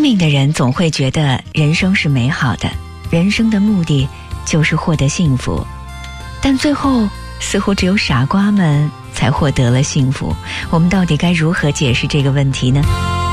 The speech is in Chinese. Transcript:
明的人总会觉得人生是美好的，人生的目的就是获得幸福，但最后似乎只有傻瓜们才获得了幸福。我们到底该如何解释这个问题呢？